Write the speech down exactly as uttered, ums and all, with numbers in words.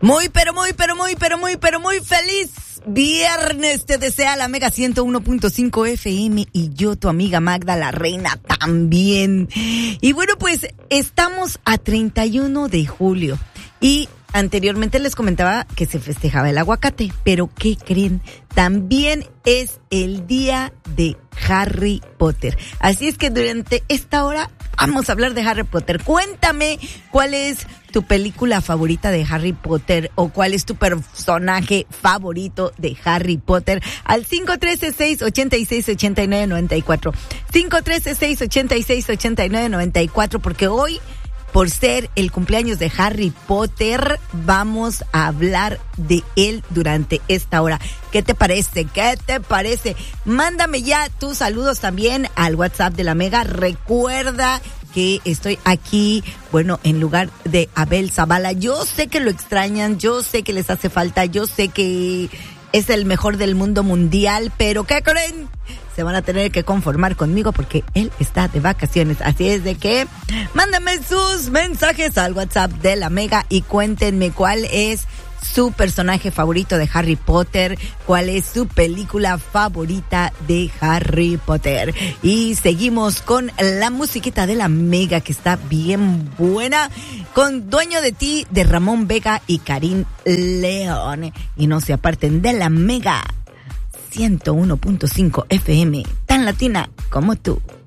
Muy, pero muy, pero muy, pero muy, pero muy feliz viernes te desea la Mega ciento uno punto cinco F M y yo, tu amiga Magda, la reina, también. Y bueno, pues estamos a treinta y uno de julio y anteriormente les comentaba que se festejaba el aguacate, pero ¿qué creen? También es el día de Harry Potter. Así es que durante esta hora vamos a hablar de Harry Potter. Cuéntame cuál es tu película favorita de Harry Potter o cuál es tu personaje favorito de Harry Potter al cinco uno tres, seis ocho seis, ocho nueve nueve cuatro. cinco uno tres, seis ocho seis, ocho nueve nueve cuatro, porque hoy, por ser el cumpleaños de Harry Potter, vamos a hablar de él durante esta hora. ¿Qué te parece? ¿Qué te parece? Mándame ya tus saludos también al WhatsApp de la Mega. Recuerda que estoy aquí, bueno, en lugar de Abel Zavala. Yo sé que lo extrañan, yo sé que les hace falta, yo sé que es el mejor del mundo mundial, pero ¿qué creen? Se van a tener que conformar conmigo porque él está de vacaciones. Así es de que mándenme sus mensajes al WhatsApp de la Mega y cuéntenme cuál es su personaje favorito de Harry Potter, cuál es su película favorita de Harry Potter. Y seguimos con la musiquita de la Mega, que está bien buena, con Dueño de Ti de Ramón Vega y Karim León. Y no se aparten de la Mega ciento uno punto cinco F M, tan latina como tú.